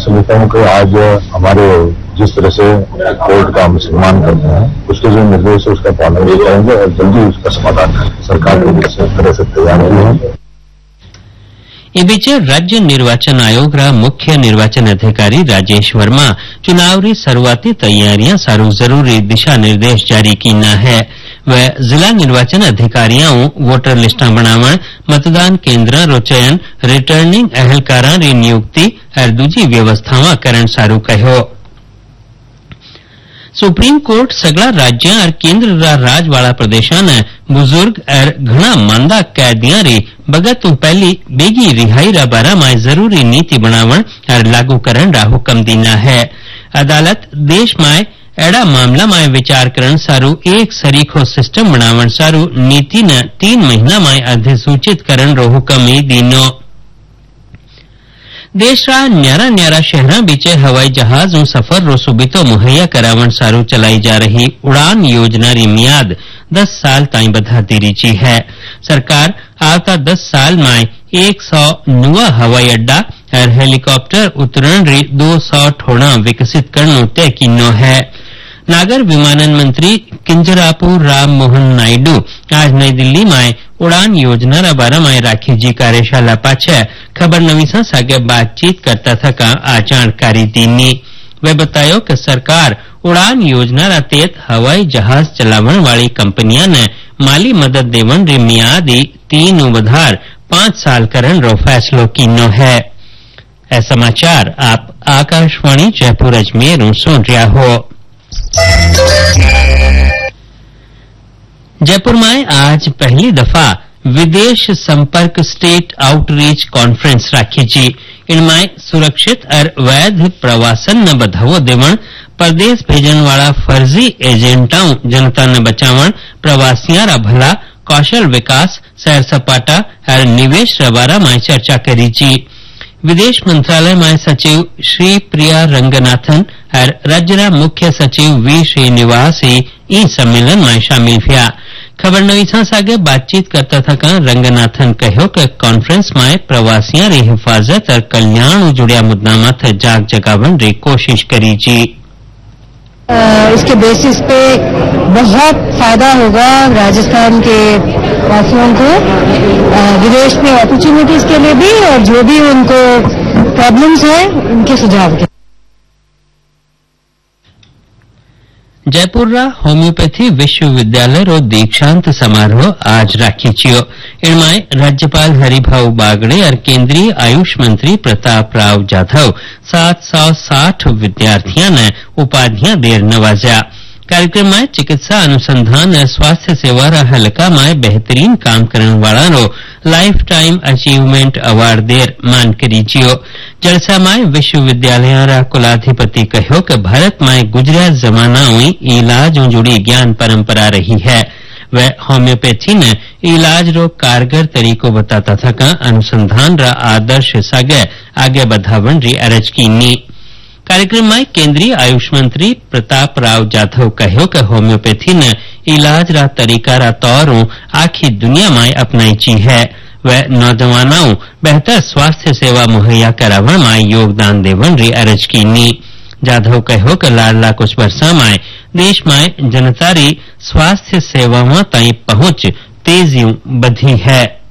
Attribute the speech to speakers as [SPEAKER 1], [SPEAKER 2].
[SPEAKER 1] समझता हूँ कि आज हमारे जिस तरह से कोर्ट का हम सम्मान करते हैं, उसके जो निर्देश है उसका पालन भी करेंगे और जल्दी उसका समाधान सरकार की तरह से तैयार है।
[SPEAKER 2] ಈ बीच राज्य निर्वाचन आयोग रा मुख्य निर्वाचन अधिकारी राजेश वर्मा चुनाव री शुरुआती तैयारियां सारू जरूरी दिशा निर्देश जारी कीना है। वह जिला निर्वाचन अधिकारियों वोटर लिस्टा बनावण, मतदान केन्द्र रो चयन, रिटर्निंग अहलकारा री नियुक्ति और दूजी व्यवस्थावां करण सारू कहो। सुप्रीम कोर्ट सगला राज्य और केन्द्र रा राज वाला प्रदेशों ने बुजुर्ग और घना मांदा कैदियां री बगत पहली बेगी रिहाई रा बारा में जरूरी नीति बनावण और लागू करण रा हुक्म दीना है। अदालत देश में एड़ा मामला में विचार करण सारू एक सरीखो सिस्टम बनावण सारू नीति ने 3 महीना में अधिसूचित करण रो हुक्म ही दीनो। देश रा न्यारा न्यारा शहरा बीचे हवाई जहाज सफर रो सुबितो मुहैया करावण सारू चलाई जा रही उड़ान योजना री मियाद 10 साल ताई बधा दी ची है। सरकार आवता 10 साल में 100 नुआ हवाई अड्डा और हेलीकॉप्टर उतरण री 200 ठोड़ा विकसित करनो तय कीनो है। नागर विमानन मंत्री किंजरापु राम मोहन नायडू आज नई दिल्ली में उड़ान योजना रा बारा में राखी जी कार्यशाला पाछे खबर नवीसा सागे बातचीत करता थका आ जानकारी दीनी। वे बतायो कि सरकार उड़ान योजना रा तहत हवाई जहाज चलावण वाली कंपनियां ने माली मदद देवण री मियादी 3 वधार 5 साल करण रो फैसलो कीनो है। ए समाचार आप आकाशवाणी जयपुर अजमेर सुन रहा हो। जयपुर में आज पहली दफा विदेश संपर्क स्टेट आउटरीच कॉन्फ्रेंस राखी जी। इनमें सुरक्षित और वैध प्रवासन न बढ़ावो देवण, परदेश भेजन वाला फर्जी एजेंटाओं जनता ने बचावण, प्रवासियां रा भला, कौशल विकास, सैर सपाटा और निवेश रबारा में चर्चा करी जी। विदेश मंत्रालय में सचिव श्री प्रिया रंगनाथन और राज्य मुख्य सचिव वी श्रीनिवास ई सम्मेलन में शामिल हुआ। खबर नवीसा सागे बातचीत करता थका रंगनाथन कहो कि कॉन्फ्रेंस में प्रवासियों री हिफाजत और कल्याण जुड़िया मुद्दा मत जाग जगावन री कोशिश करी जी।
[SPEAKER 3] इसके बेसिस पे बहुत फायदा होगा राजस्थान के वासियों को विदेश में अपॉर्चुनिटीज के लिए भी और जो भी उनको प्रॉब्लम्स है उनके सुझाव के।
[SPEAKER 2] जयपुर रा होम्योपैथी विश्वविद्यालय रो दीक्षांत समारोह आज राखी छियो। इनमें राज्यपाल हरिभाऊ बागड़े और केंद्रीय आयुष मंत्री प्रताप राव जाधव 760 विद्यार्थियों ने उपाधियां देर नवाजा। कार्यक्रम में चिकित्सा अनुसंधान और स्वास्थ्य सेवा रा हलका में बेहतरीन काम करने वाला रो लाइफ टाइम अचीवमेंट अवार्ड देर मान करी जियो। जलसा में विश्वविद्यालय रा कुलाधिपति कहो कि भारत में गुजरिया जमाना हुई इलाज जुड़ी ज्ञान परंपरा रही है। वह होम्योपैथी ने इलाज रो कारगर तरीको बताता था का अनुसंधान रा आदर्श सागे आगे बढ़ावन री अरज कीनी। कार्यक्रम में केंद्रीय आयुष मंत्री प्रताप राव जाधव कहो कि होम्योपैथी ने इलाज रा तरीका रा तौरों आखी दुनिया में अपनाई ची है। वह नौजवानों बेहतर स्वास्थ्य सेवा मुहैया करावन में योगदान देवन री अरज कीनी। जाधव कहो कि लाडला कुछ वर्षा में देश में जनता री स्वास्थ्य सेवाओं ताई पहुंच तेजियों बधी है।